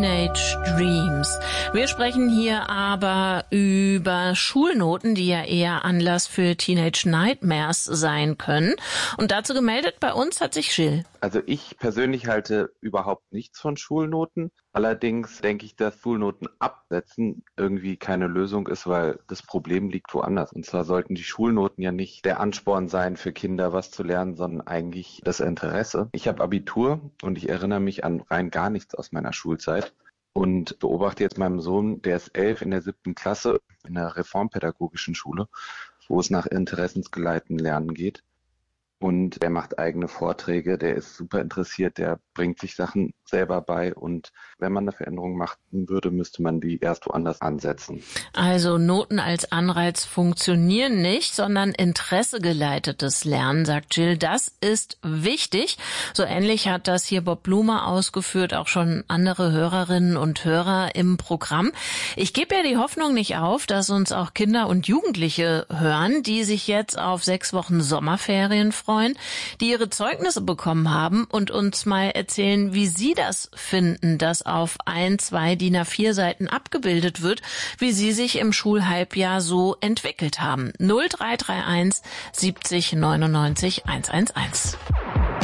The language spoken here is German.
Teenage Dreams. Wir sprechen hier aber über Schulnoten, die ja eher Anlass für Teenage Nightmares sein können. Und dazu gemeldet bei uns hat sich Gilles. Also ich persönlich halte überhaupt nichts von Schulnoten. Allerdings denke ich, dass Schulnoten absetzen irgendwie keine Lösung ist, weil das Problem liegt woanders. Und zwar sollten die Schulnoten ja nicht der Ansporn sein für Kinder, was zu lernen, sondern eigentlich das Interesse. Ich habe Abitur und ich erinnere mich an rein gar nichts aus meiner Schulzeit und beobachte jetzt meinen Sohn, der ist 11 in der 7. Klasse in der reformpädagogischen Schule, wo es nach interessensgeleiteten Lernen geht. Und der macht eigene Vorträge, der ist super interessiert, der bringt sich Sachen selber bei. Und wenn man eine Veränderung machen würde, müsste man die erst woanders ansetzen. Also Noten als Anreiz funktionieren nicht, sondern interessegeleitetes Lernen, sagt Gilles. Das ist wichtig. So ähnlich hat das hier Bob Blumer ausgeführt, auch schon andere Hörerinnen und Hörer im Programm. Ich gebe ja die Hoffnung nicht auf, dass uns auch Kinder und Jugendliche hören, die sich jetzt auf 6 Wochen Sommerferien freuen, die ihre Zeugnisse bekommen haben und uns mal erzählen, wie sie das finden, dass auf 1, 2 DIN A4 Seiten abgebildet wird, wie sie sich im Schulhalbjahr so entwickelt haben. 0331 70 99 111.